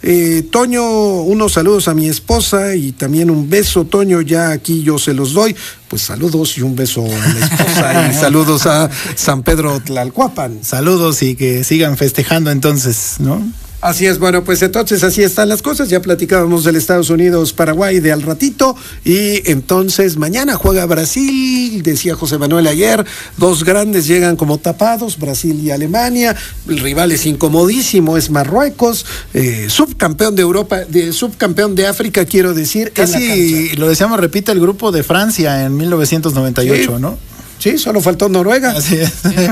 Toño, unos saludos a mi esposa y también un beso, Toño, ya aquí yo se los doy. Pues saludos y un beso a la esposa y saludos a San Pedro Tlalcuapan. Saludos y que sigan festejando entonces, ¿no? Así es, bueno, pues entonces así están las cosas. Ya platicábamos del Estados Unidos-Paraguay de al ratito. Y entonces mañana juega Brasil, decía José Manuel ayer. Dos grandes llegan como tapados, Brasil y Alemania. El rival es incomodísimo, es Marruecos, subcampeón de Europa, subcampeón de África, quiero decir. Casi lo decíamos, repite el grupo de Francia en 1998, sí. ¿No? Sí, solo faltó Noruega. Así es.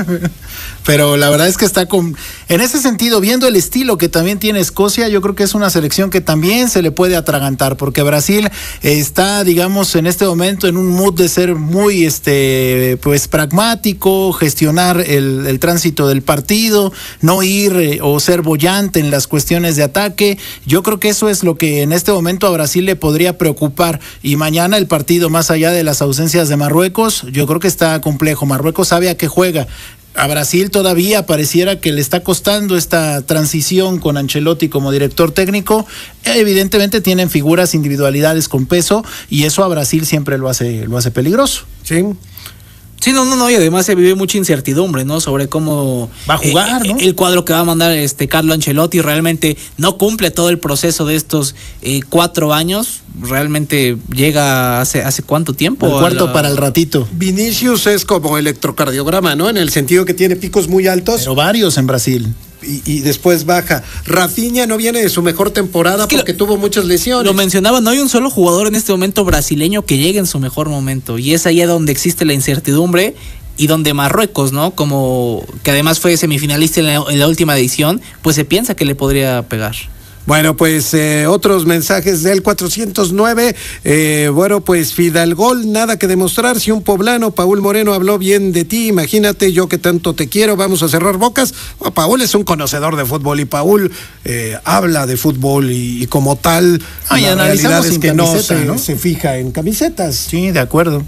Pero la verdad es que está en ese sentido, viendo el estilo que también tiene Escocia, yo creo que es una selección que también se le puede atragantar, porque Brasil está, digamos, en este momento en un mood de ser muy, pues pragmático, gestionar el tránsito del partido, no ir o ser boyante en las cuestiones de ataque. Yo creo que eso es lo que en este momento a Brasil le podría preocupar. Y mañana el partido, más allá de las ausencias de Marruecos, yo creo que está complejo. Marruecos sabe a qué juega. A Brasil todavía pareciera que le está costando esta transición con Ancelotti como director técnico. Evidentemente tienen figuras, individualidades con peso, y eso a Brasil siempre lo hace peligroso. Sí. Sí, no, y además se vive mucha incertidumbre, ¿no? Sobre cómo va a jugar, ¿no? El cuadro que va a mandar Carlo Ancelotti realmente no cumple todo el proceso de estos 4 años. Realmente llega hace ¿cuánto tiempo? El cuarto para el ratito. Vinicius es como electrocardiograma, ¿no? En el sentido que tiene picos muy altos. Pero varios en Brasil. Y después baja. Rafinha no viene de su mejor temporada porque tuvo muchas lesiones. Lo mencionaba, no hay un solo jugador en este momento brasileño que llegue en su mejor momento, y es ahí donde existe la incertidumbre y donde Marruecos, ¿no? Como que además fue semifinalista en la última edición, pues se piensa que le podría pegar. Bueno, pues otros mensajes del 409. Bueno, pues Fidalgol, nada que demostrar. Si un poblano, Paul Moreno, habló bien de ti, imagínate, yo que tanto te quiero, vamos a cerrar bocas. Bueno, Paul es un conocedor de fútbol y Paul habla de fútbol y como tal, la realidad es que no se fija en camisetas. Sí, de acuerdo.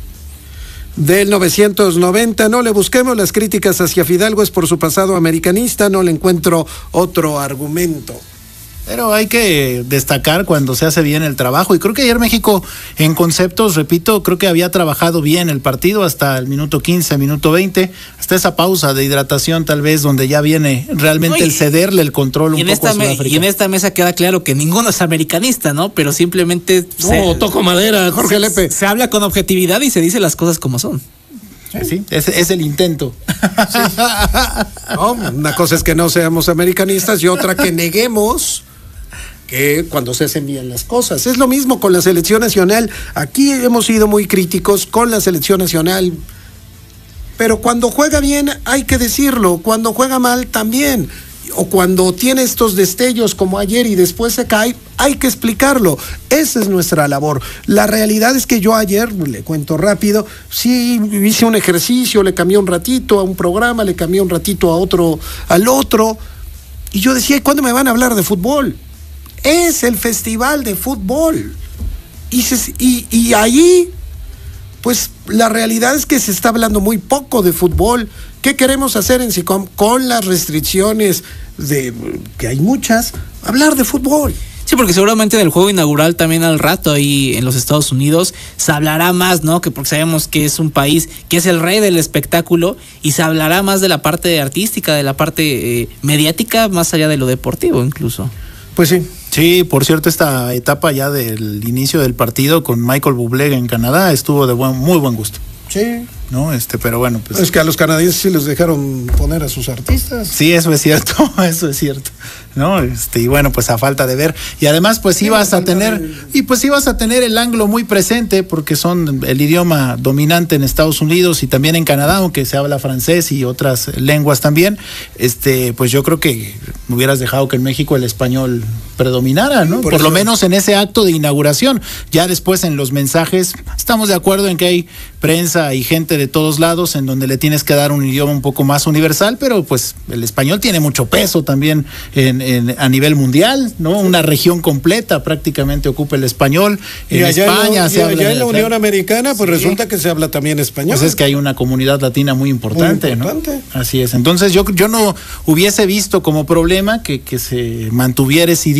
Del 990, no le busquemos las críticas hacia Fidalgo, es por su pasado americanista, no le encuentro otro argumento. Pero hay que destacar cuando se hace bien el trabajo, y creo que ayer México en conceptos, repito, creo que había trabajado bien el partido hasta el minuto 15, minuto 20, hasta esa pausa de hidratación tal vez donde ya viene realmente el cederle el control un poco a Sudáfrica. Y en esta mesa queda claro que ninguno es americanista, ¿no? Pero simplemente toco madera, Jorge Lepe. Se habla con objetividad y se dice las cosas como son. Sí, es el intento. Sí. No, una cosa es que no seamos americanistas y otra que neguemos que cuando se hacen bien las cosas. Es lo mismo con la selección nacional. Aquí hemos sido muy críticos con la selección nacional, pero cuando juega bien hay que decirlo, cuando juega mal también, o cuando tiene estos destellos como ayer y después se cae, hay que explicarlo. Esa es nuestra labor. La realidad es que yo ayer, le cuento rápido, sí hice un ejercicio, le cambié un ratito a un programa, le cambié un ratito al otro, y yo decía, ¿cuándo me van a hablar de fútbol? Es el festival de fútbol. Y ahí, pues la realidad es que se está hablando muy poco de fútbol. ¿Qué queremos hacer en SICOM con las restricciones que hay muchas? Hablar de fútbol. Sí, porque seguramente en el juego inaugural también al rato ahí en los Estados Unidos se hablará más, ¿no? Que porque sabemos que es un país que es el rey del espectáculo, y se hablará más de la parte artística, de la parte mediática, más allá de lo deportivo incluso. Pues sí. Sí, por cierto, esta etapa ya del inicio del partido con Michael Bublé en Canadá estuvo de muy buen gusto. Sí. ¿No? Pero bueno, pues. Es que a los canadienses sí les dejaron poner a sus artistas. Sí, eso es cierto, ¿no? Y bueno, pues a falta de ver. Y además, pues ibas a tener el ángulo muy presente, porque son el idioma dominante en Estados Unidos y también en Canadá, aunque se habla francés y otras lenguas también. Pues yo creo que hubieras dejado que en México el español predominara, ¿no? Por lo menos en ese acto de inauguración. Ya después en los mensajes, estamos de acuerdo en que hay prensa y gente de todos lados en donde le tienes que dar un idioma un poco más universal, pero pues el español tiene mucho peso también a nivel mundial, ¿no? Una región completa prácticamente ocupa el español. En España se habla. Allá en la Unión Americana, pues sí, resulta que se habla también español. Pues es que hay una comunidad latina muy importante, ¿no? Así es. Entonces yo no hubiese visto como problema que se mantuviera ese idioma